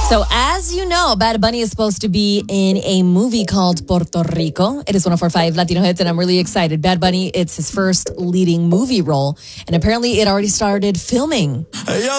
So, as you know, Bad Bunny is supposed to be in a movie called Puerto Rico. It is 104.5 Latino Hits, and I'm really excited. Bad Bunny, it's his first leading movie role, and apparently it already started filming.